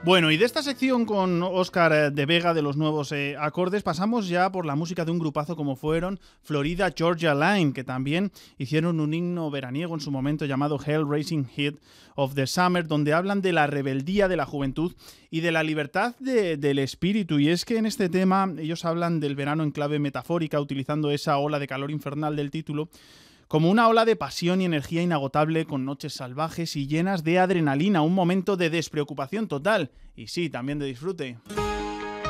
Bueno, y de esta sección con Óscar de Vega de los nuevos acordes pasamos ya por la música de un grupazo como fueron Florida Georgia Line, que también hicieron un himno veraniego en su momento llamado Hell Raising Heat of the Summer, donde hablan de la rebeldía de la juventud y de la libertad del espíritu. Y es que en este tema ellos hablan del verano en clave metafórica, utilizando esa ola de calor infernal del título como una ola de pasión y energía inagotable, con noches salvajes y llenas de adrenalina, un momento de despreocupación total y sí, también de disfrute.